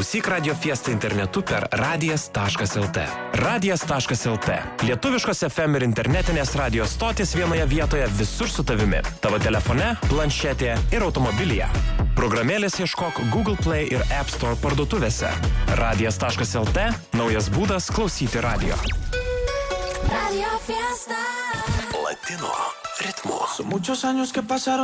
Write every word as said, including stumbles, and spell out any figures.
Klausyk Radio Fiesta internetu per radijas taškas lt. Radijas taškas lt. Lietuviškos F M ir internetinės radio stotis vienoje vietoje visur su tavimi. Tavo telefone, planšetėje ir automobilyje. Programėlės ieškok Google Play ir App Store parduotuvėse. radijas taškas lt. Naujas būdas klausyti radio. Radio Fiesta. Latino ritmo. Son muchos años que pasaron